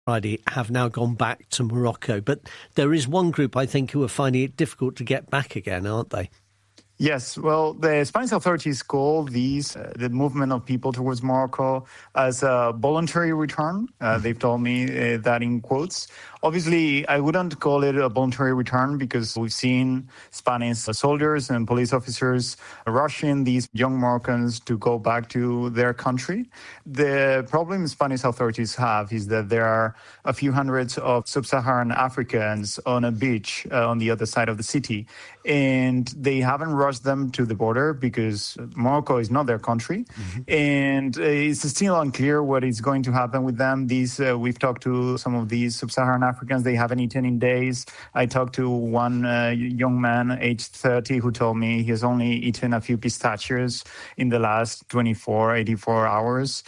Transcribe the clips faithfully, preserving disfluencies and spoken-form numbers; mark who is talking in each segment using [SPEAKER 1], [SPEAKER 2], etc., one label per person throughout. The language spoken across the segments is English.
[SPEAKER 1] Friday have now gone back to Morocco. But there is one group, I think, who are finding it difficult to get back again, aren't they?
[SPEAKER 2] Yes, well, the Spanish authorities call these, uh, the movement of people towards Morocco, as a voluntary return. Uh, they've told me uh, that in quotes. Obviously, I wouldn't call it a voluntary return because we've seen Spanish soldiers and police officers rushing these young Moroccans to go back to their country. The problem Spanish authorities have is that there are a few hundreds of sub-Saharan Africans on a beach uh, on the other side of the city, and they haven't rushed them to the border because Morocco is not their country. Mm-hmm. And uh, it's still unclear what is going to happen with them. These uh, we've talked to some of these sub-Saharan Africans. They haven't eaten in days. I talked to one uh, young man, aged thirty, who told me he has only eaten a few pistachios in the last twenty-four, eighty-four hours.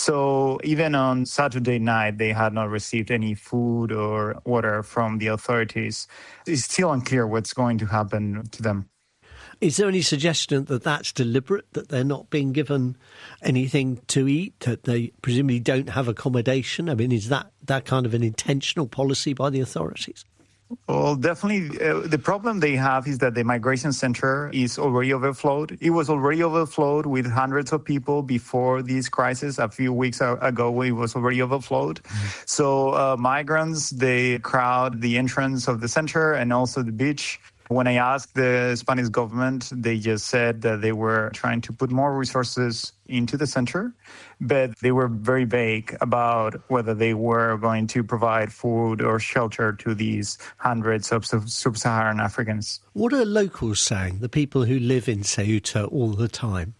[SPEAKER 2] So even on Saturday night, they had not received any food or water from the authorities. It's still unclear what's going to happen to them.
[SPEAKER 1] Is there any suggestion that that's deliberate, that they're not being given anything to eat, that they presumably don't have accommodation? I mean, is that, that kind of an intentional policy by the authorities?
[SPEAKER 2] Well, definitely. Uh, the problem they have is that the migration center is already overflowed. It was already overflowed with hundreds of people before this crisis. A few weeks ago, it was already overflowed. Mm-hmm. So uh, migrants, they crowd the entrance of the center and also the beach. When I asked the Spanish government, they just said that they were trying to put more resources into the center, but they were very vague about whether they were going to provide food or shelter to these hundreds of sub-Saharan Africans.
[SPEAKER 1] What are locals saying, the people who live in Ceuta all the time?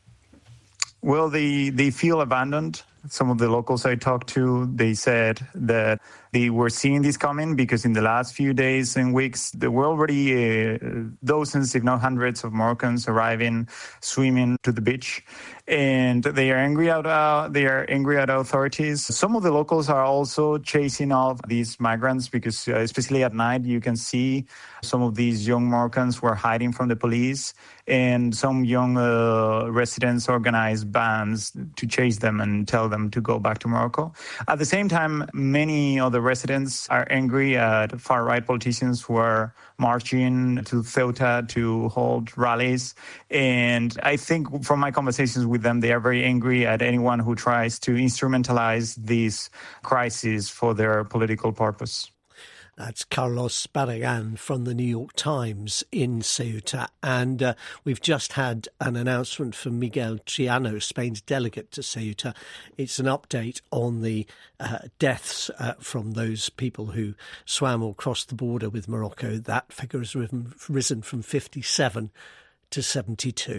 [SPEAKER 2] Well, they, they feel abandoned. Some of the locals I talked to, they said that they were seeing this coming because in the last few days and weeks, there were already uh, dozens, if not hundreds, of Moroccans arriving, swimming to the beach. And they are angry at uh, they are angry at authorities. Some of the locals are also chasing off these migrants because, uh, especially at night, you can see some of these young Moroccans who are hiding from the police, and some young uh, residents organize bands to chase them and tell them to go back to Morocco. At the same time, many of the residents are angry at far-right politicians who are marching to Ceuta to hold rallies. And I think from my conversations with them, they are very angry at anyone who tries to instrumentalize this crisis for their political purpose.
[SPEAKER 1] That's Carlos Barragan from the New York Times in Ceuta. And uh, we've just had an announcement from Miguel Triano, Spain's delegate to Ceuta. It's an update on the uh, deaths uh, from those people who swam or crossed the border with Morocco. That figure has risen, risen from fifty-seven to seventy-two.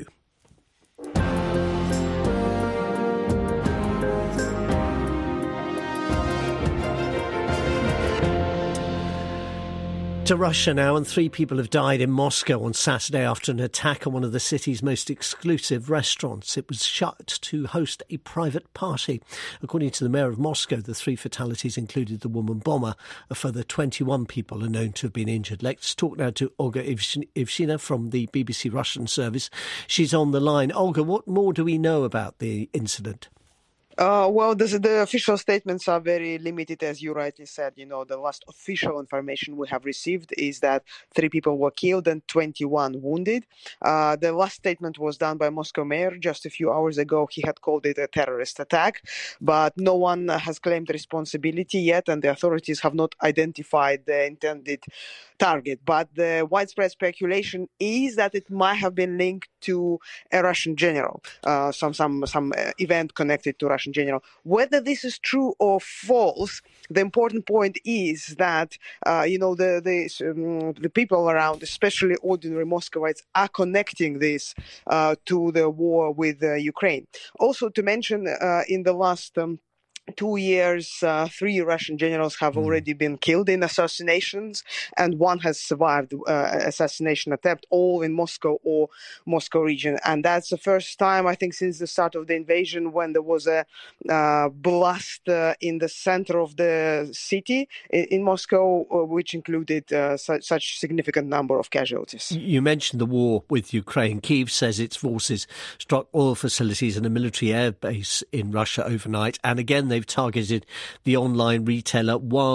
[SPEAKER 1] To Russia now, and three people have died in Moscow on Saturday after an attack on one of the city's most exclusive restaurants. It was shut to host a private party. According to the mayor of Moscow, the three fatalities included the woman bomber. A further twenty-one people are known to have been injured. Let's talk now to Olga Ivshina from the B B C Russian service. She's on the line. Olga, what more do we know about the incident?
[SPEAKER 3] Uh, well, this, the official statements are very limited, as you rightly said. You know, the last official information we have received is that three people were killed and twenty-one wounded. Uh, the last statement was done by Moscow mayor just a few hours ago. He had called it a terrorist attack, but no one has claimed responsibility yet, and the authorities have not identified the intended target. But the widespread speculation is that it might have been linked to a Russian general, uh, some some some uh, event connected to Russian general. Whether this is true or false, the important point is that uh, you know the the um, the people around, especially ordinary Muscovites, are connecting this uh, to the war with uh, Ukraine. Also, to mention, uh, in the last Um, Two years, uh, three Russian generals have already been killed in assassinations, and one has survived uh, assassination attempt, all in Moscow or Moscow region. And that's the first time, I think, since the start of the invasion when there was a uh, blast uh, in the center of the city in, in Moscow, uh, which included uh, such, such significant number of casualties.
[SPEAKER 1] You mentioned the war with Ukraine. Kyiv says its forces struck oil facilities and a military air base in Russia overnight. And again, they they've targeted the online retailer Wild